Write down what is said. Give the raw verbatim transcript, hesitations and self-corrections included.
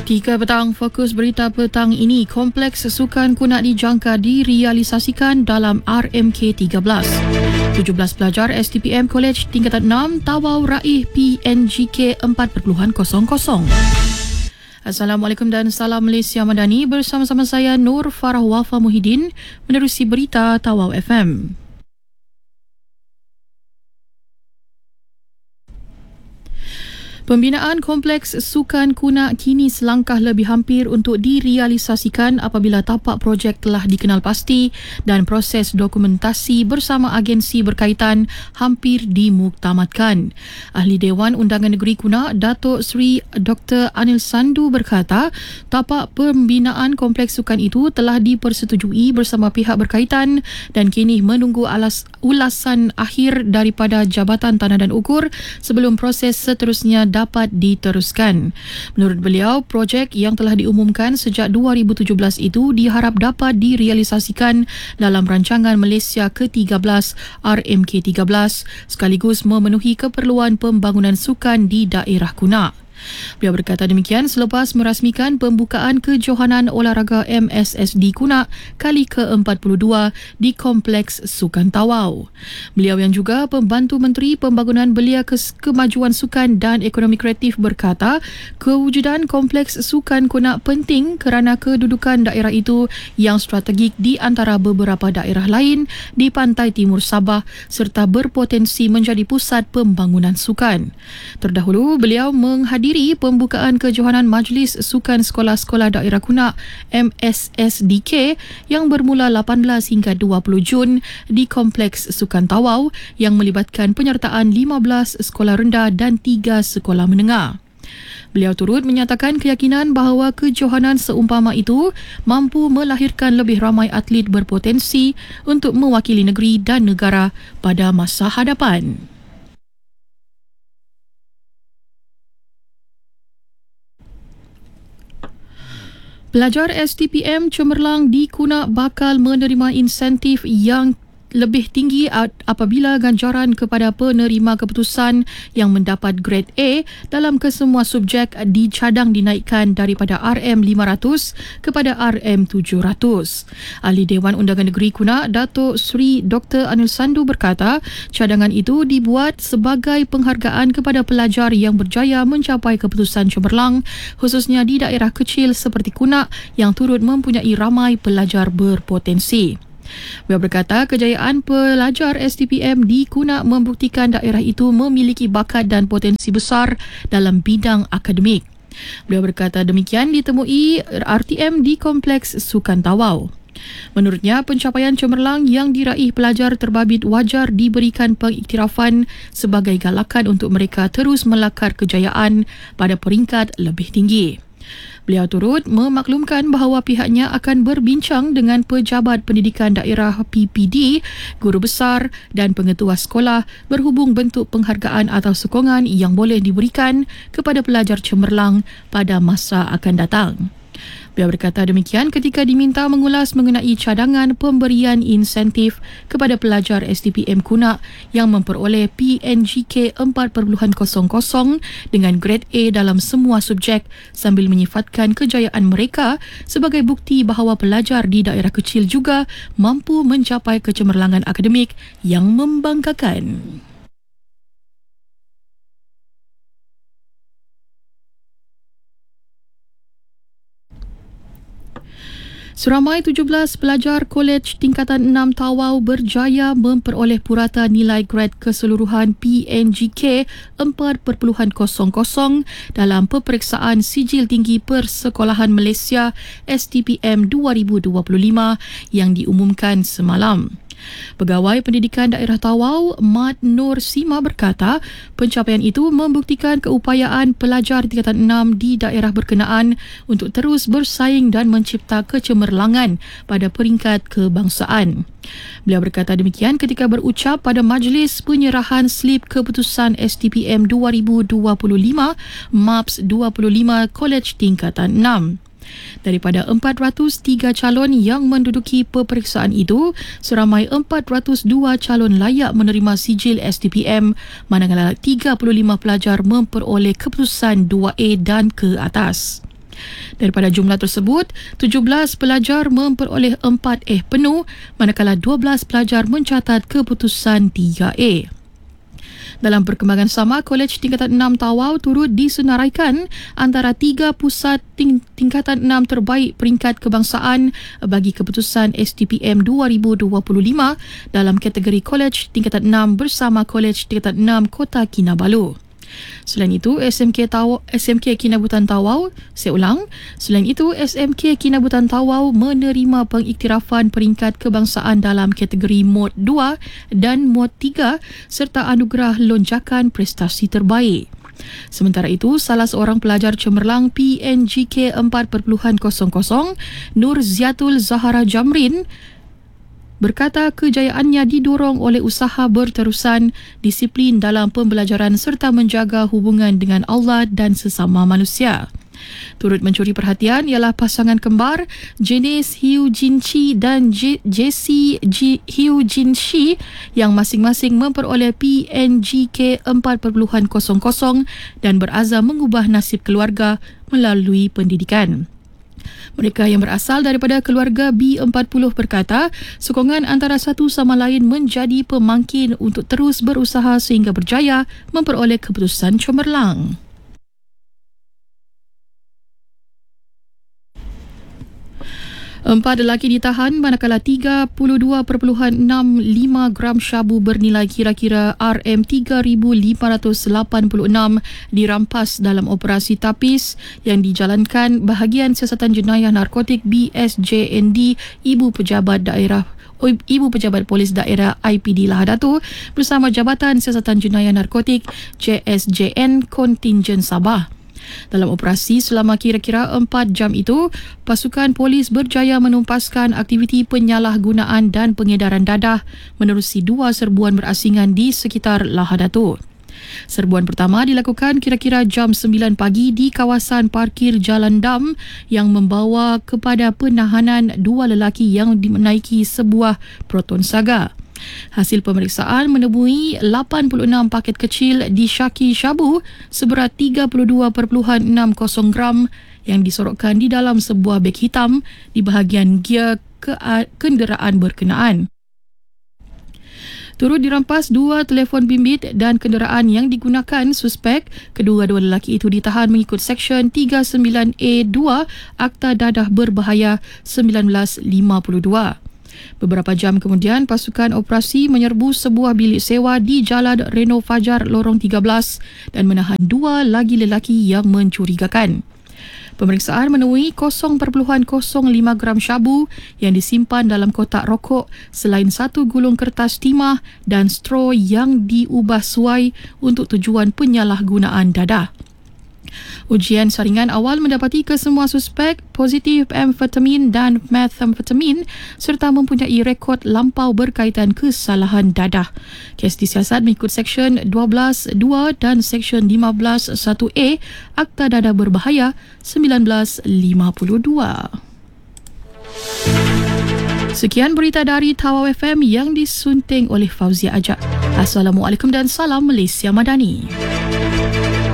Tiga petang, fokus berita petang ini. Kompleks sukan kunak dijangka direalisasikan dalam R M K tiga belas. tujuh belas pelajar S T P M College tingkatan enam tawau raih P N G K empat titik kosong. Assalamualaikum dan salam Malaysia Madani. Bersama-sama saya Nur Farah Wafa Muhyiddin menerusi berita Tawau F M. Pembinaan kompleks sukan kunak kini selangkah lebih hampir untuk direalisasikan apabila tapak projek telah dikenal pasti dan proses dokumentasi bersama agensi berkaitan hampir dimuktamadkan. Ahli Dewan Undangan Negeri Kunak, Datuk Seri Doktor Anil Sandu berkata, tapak pembinaan kompleks sukan itu telah dipersetujui bersama pihak berkaitan dan kini menunggu alas, ulasan akhir daripada Jabatan Tanah dan Ukur sebelum proses seterusnya dapat diteruskan. Menurut beliau, projek yang telah diumumkan sejak dua ribu tujuh belas itu diharap dapat direalisasikan dalam rancangan Malaysia ke tiga belas R M K tiga belas sekaligus memenuhi keperluan pembangunan sukan di daerah kunak. Beliau berkata demikian selepas merasmikan pembukaan kejohanan olahraga M S S D Kunak kali ke empat puluh dua di Kompleks Sukan Tawau. Beliau yang juga Pembantu Menteri Pembangunan Belia Kemajuan Sukan dan Ekonomi Kreatif berkata, kewujudan Kompleks Sukan Kunak penting kerana kedudukan daerah itu yang strategik di antara beberapa daerah lain di pantai timur Sabah serta berpotensi menjadi pusat pembangunan sukan. Terdahulu, beliau menghadiri pembukaan kejohanan Majlis Sukan Sekolah-Sekolah Daerah Kunak M S S D K yang bermula lapan belas hingga dua puluh Jun di Kompleks Sukan Tawau yang melibatkan penyertaan lima belas sekolah rendah dan tiga sekolah menengah. Beliau turut menyatakan keyakinan bahawa kejohanan seumpama itu mampu melahirkan lebih ramai atlet berpotensi untuk mewakili negeri dan negara pada masa hadapan. Pelajar S T P M Cemerlang di Kunak bakal menerima insentif yang lebih tinggi apabila ganjaran kepada penerima keputusan yang mendapat grade A dalam kesemua subjek dicadang dinaikkan daripada R M lima ratus kepada R M tujuh ratus. Ahli Dewan Undangan Negeri Kunak, Datuk Seri Doktor Anil Sandu berkata, cadangan itu dibuat sebagai penghargaan kepada pelajar yang berjaya mencapai keputusan cemerlang, khususnya di daerah kecil seperti Kunak yang turut mempunyai ramai pelajar berpotensi. Beliau berkata kejayaan pelajar S T P M di Kunak membuktikan daerah itu memiliki bakat dan potensi besar dalam bidang akademik. Beliau berkata demikian ditemui R T M di Kompleks Sukan Tawau. Menurutnya, pencapaian cemerlang yang diraih pelajar terbabit wajar diberikan pengiktirafan sebagai galakan untuk mereka terus melakar kejayaan pada peringkat lebih tinggi. Beliau turut memaklumkan bahawa pihaknya akan berbincang dengan pejabat pendidikan daerah P P D, guru besar dan pengetua sekolah berhubung bentuk penghargaan atau sokongan yang boleh diberikan kepada pelajar cemerlang pada masa akan datang. Beliau berkata demikian ketika diminta mengulas mengenai cadangan pemberian insentif kepada pelajar S T P M Kunak yang memperoleh P N G K empat titik kosong dengan grade A dalam semua subjek sambil menyifatkan kejayaan mereka sebagai bukti bahawa pelajar di daerah kecil juga mampu mencapai kecemerlangan akademik yang membanggakan. Seramai tujuh belas pelajar kolej tingkatan enam Tawau berjaya memperoleh purata nilai grad keseluruhan P N G K empat titik kosong dalam peperiksaan sijil tinggi Persekolahan Malaysia S T P M dua ribu dua puluh lima yang diumumkan semalam. Pegawai Pendidikan Daerah Tawau, Mat Nur Sima berkata, pencapaian itu membuktikan keupayaan pelajar tingkatan enam di daerah berkenaan untuk terus bersaing dan mencipta kecemerlangan pada peringkat kebangsaan. Beliau berkata demikian ketika berucap pada majlis penyerahan slip keputusan S T P M dua ribu dua puluh lima MAPS dua puluh lima Kolej Tingkatan enam. Daripada empat ratus tiga calon yang menduduki peperiksaan itu, seramai empat ratus dua calon layak menerima sijil S T P M, manakala tiga puluh lima pelajar memperoleh keputusan dua A dan ke atas. Daripada jumlah tersebut, tujuh belas pelajar memperoleh empat A penuh, manakala dua belas pelajar mencatat keputusan tiga A. Dalam perkembangan sama, Kolej Tingkatan enam Tawau turut disenaraikan antara tiga pusat ting- tingkatan enam terbaik peringkat kebangsaan bagi keputusan S T P M dua ribu dua puluh lima dalam kategori Kolej Tingkatan enam bersama Kolej Tingkatan enam Kota Kinabalu. Selain itu, S M K Tawau, S M K Kinabutan Tawau, saya ulang, selain itu S M K Kinabutan Tawau menerima pengiktirafan peringkat kebangsaan dalam kategori Mod dua dan Mod tiga serta anugerah lonjakan prestasi terbaik. Sementara itu, salah seorang pelajar cemerlang P N G K empat kosong kosong, Nur Ziatul Zahara Jamrin, berkata kejayaannya didorong oleh usaha berterusan, disiplin dalam pembelajaran serta menjaga hubungan dengan Allah dan sesama manusia. Turut mencuri perhatian ialah pasangan kembar jenis Hiu Jin Chi dan J- Jessie G- Hiu Jin Shi yang masing-masing memperoleh P N G K empat kosong kosong dan berazam mengubah nasib keluarga melalui pendidikan. Mereka yang berasal daripada keluarga B empat puluh berkata, sokongan antara satu sama lain menjadi pemangkin untuk terus berusaha sehingga berjaya memperoleh keputusan cemerlang. Empat lelaki ditahan manakala tiga puluh dua perpuluhan enam lima gram syabu bernilai kira-kira R M tiga ribu lima ratus lapan puluh enam dirampas dalam operasi tapis yang dijalankan Bahagian Siasatan Jenayah Narkotik B S J N D Ibu Pejabat Daerah Ibu Pejabat Polis Daerah I P D Lahad Datu bersama Jabatan Siasatan Jenayah Narkotik J S J N Kontingen Sabah. Dalam operasi selama kira-kira empat jam itu, pasukan polis berjaya menumpaskan aktiviti penyalahgunaan dan pengedaran dadah menerusi dua serbuan berasingan di sekitar Lahad Datu. Serbuan pertama dilakukan kira-kira jam sembilan pagi di kawasan parkir Jalan Dam yang membawa kepada penahanan dua lelaki yang menaiki sebuah Proton Saga. Hasil pemeriksaan menemui lapan puluh enam paket kecil disyaki syabu seberat tiga puluh dua perpuluhan enam kosong gram yang disorokkan di dalam sebuah beg hitam di bahagian gear ke- kenderaan berkenaan. Turut dirampas dua telefon bimbit dan kenderaan yang digunakan suspek. Kedua-dua lelaki itu ditahan mengikut Seksyen tiga puluh sembilan A dua Akta Dadah Berbahaya seribu sembilan ratus lima puluh dua. Beberapa jam kemudian, pasukan operasi menyerbu sebuah bilik sewa di Jalan Reno Fajar, Lorong tiga belas dan menahan dua lagi lelaki yang mencurigakan. Pemeriksaan menemui kosong perpuluhan kosong lima gram syabu yang disimpan dalam kotak rokok selain satu gulung kertas timah dan straw yang diubah suai untuk tujuan penyalahgunaan dadah. Ujian saringan awal mendapati kesemua suspek positif amfetamin dan methamfetamin serta mempunyai rekod lampau berkaitan kesalahan dadah. Kes disiasat mengikut Seksyen dua belas dua dan Seksyen lima belas satu A Akta Dadah Berbahaya seribu sembilan ratus lima puluh dua. Sekian berita dari Tawau F M yang disunting oleh Fauzia Ajak. Assalamualaikum dan salam Malaysia Madani.